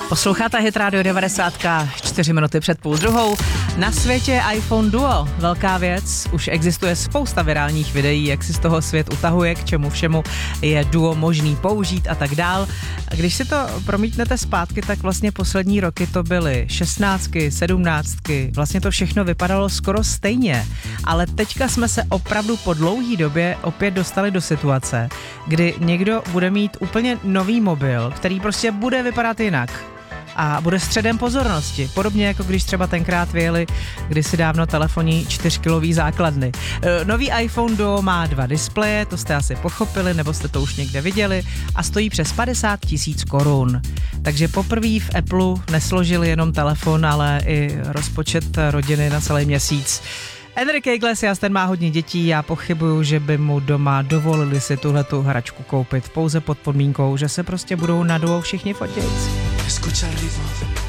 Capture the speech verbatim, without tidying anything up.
Posloucháte Hit Radio devadesát, čtyři minuty před půl druhou. Na světě iPhone Duo, velká věc, už existuje spousta virálních videí, jak si z toho svět utahuje, k čemu všemu je Duo možný použít a tak dál. A když si to promítnete zpátky, tak vlastně poslední roky to byly šestnáctky, sedmnáctky, vlastně to všechno vypadalo skoro stejně. Ale teďka jsme se opravdu po dlouhý době opět dostali do situace, kdy někdo bude mít úplně nový mobil, který prostě bude vypadat jinak a bude středem pozornosti. Podobně jako když třeba tenkrát vyjeli kdysi dávno telefonní čtyřkilový základny. E, nový iPhone Duo má dva displeje, to jste asi pochopili, nebo jste to už někde viděli, a stojí přes padesát tisíc korun. Takže poprvé v Apple nesložili jenom telefon, ale i rozpočet rodiny na celý měsíc. Enrique Iglesias, ten má hodně dětí, já pochybuju, že by mu doma dovolili si tuhletu hračku koupit, pouze pod podmínkou, že se prostě budou na Duo všichni fotit. Escucha el ritmo.